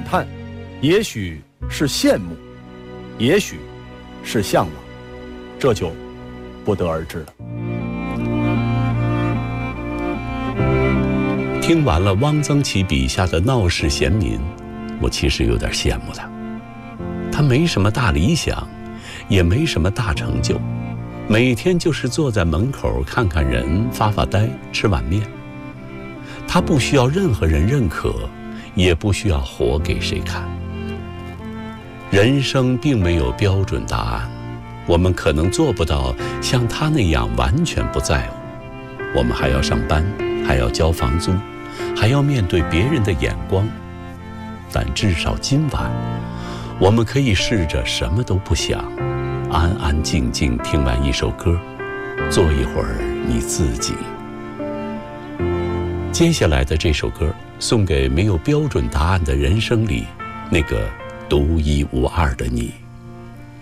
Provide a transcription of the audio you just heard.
叹，也许是羡慕，也许是向往，这就不得而知了。 听完了汪曾祺笔下的闹市贤民，我其实有点羡慕他。他没什么大理想，也没什么大成就，每天就是坐在门口看看人，发发呆，吃碗面。他不需要任何人认可，也不需要活给谁看。人生并没有标准答案，我们可能做不到像他那样完全不在乎。我们还要上班，还要交房租，还要面对别人的眼光。但至少今晚，我们可以试着什么都不想，安安静静听完一首歌，做一会儿你自己。接下来的这首歌送给没有标准答案的人生里那个独一无二的你。